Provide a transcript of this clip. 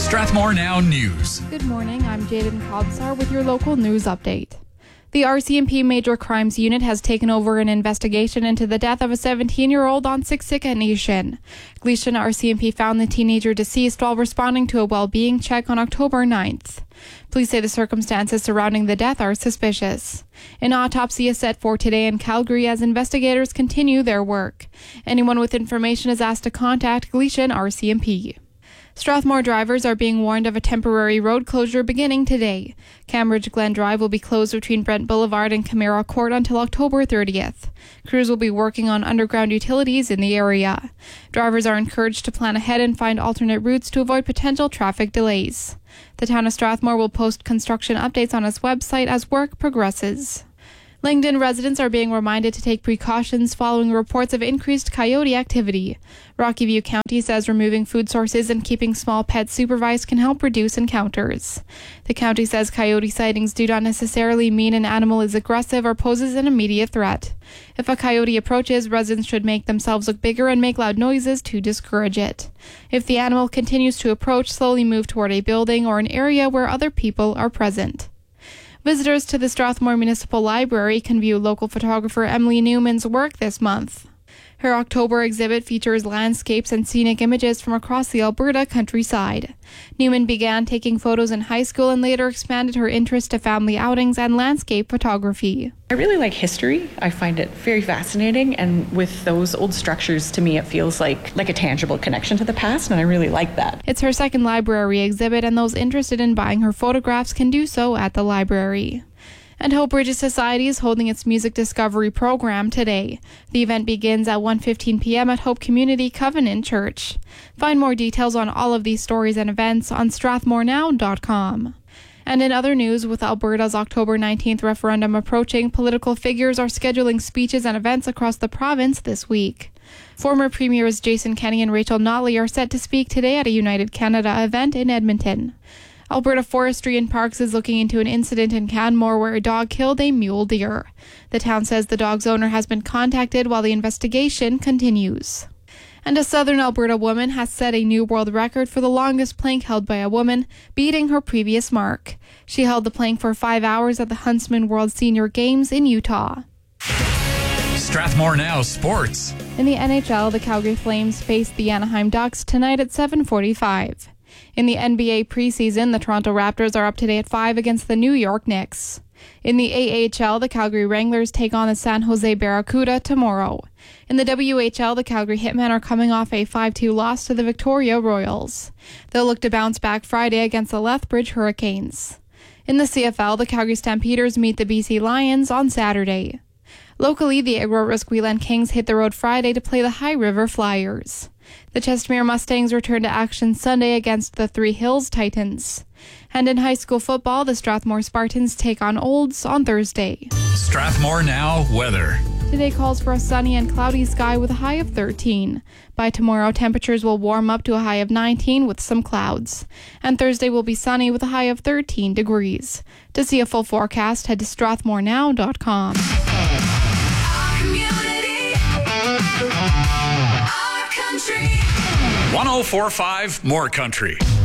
Strathmore Now News. Good morning, I'm Jaden Kobsar with your local news update. The RCMP Major Crimes Unit has taken over an investigation into the death of a 17-year-old on Siksika Nation. Gleason RCMP found the teenager deceased while responding to a well-being check on October 9th. Police say the circumstances surrounding the death are suspicious. An autopsy is set for today in Calgary as investigators continue their work. Anyone with information is asked to contact Gleason RCMP. Strathmore drivers are being warned of a temporary road closure beginning today. Cambridge Glen Drive will be closed between Brent Boulevard and Camara Court until October 30th. Crews will be working on underground utilities in the area. Drivers are encouraged to plan ahead and find alternate routes to avoid potential traffic delays. The town of Strathmore will post construction updates on its website as work progresses. Langdon residents are being reminded to take precautions following reports of increased coyote activity. Rocky View County says removing food sources and keeping small pets supervised can help reduce encounters. The county says coyote sightings do not necessarily mean an animal is aggressive or poses an immediate threat. If a coyote approaches, residents should make themselves look bigger and make loud noises to discourage it. If the animal continues to approach, slowly move toward a building or an area where other people are present. Visitors to the Strathmore Municipal Library can view local photographer Emily Newman's work this month. Her October exhibit features landscapes and scenic images from across the Alberta countryside. Newman began taking photos in high school and later expanded her interest to family outings and landscape photography. I really like history. I find it very fascinating, and with those old structures, to me, it feels like a tangible connection to the past, and I really like that. It's her second library exhibit, and those interested in buying her photographs can do so at the library. And Hope Bridges Society is holding its Music Discovery program today. The event begins at 1:15 p.m. at Hope Community Covenant Church. Find more details on all of these stories and events on strathmorenow.com. And in other news, with Alberta's October 19th referendum approaching, political figures are scheduling speeches and events across the province this week. Former Premiers Jason Kenney and Rachel Notley are set to speak today at a United Canada event in Edmonton. Alberta Forestry and Parks is looking into an incident in Canmore where a dog killed a mule deer. The town says the dog's owner has been contacted while the investigation continues. And a southern Alberta woman has set a new world record for the longest plank held by a woman, beating her previous mark. She held the plank for 5 hours at the Huntsman World Senior Games in Utah. Strathmore Now Sports. In the NHL, the Calgary Flames face the Anaheim Ducks tonight at 7:45. In the NBA preseason, the Toronto Raptors are up today at 5 against the New York Knicks. In the AHL, the Calgary Wranglers take on the San Jose Barracuda tomorrow. In the WHL, the Calgary Hitmen are coming off a 5-2 loss to the Victoria Royals. They'll look to bounce back Friday against the Lethbridge Hurricanes. In the CFL, the Calgary Stampeders meet the BC Lions on Saturday. Locally, the Aurora-Squealand Kings hit the road Friday to play the High River Flyers. The Chestermere Mustangs return to action Sunday against the Three Hills Titans. And in high school football, the Strathmore Spartans take on Olds on Thursday. Strathmore Now weather. Today calls for a sunny and cloudy sky with a high of 13. By tomorrow, temperatures will warm up to a high of 19 with some clouds. And Thursday will be sunny with a high of 13 degrees. To see a full forecast, head to strathmorenow.com. Our community, our country. 1045 More Country.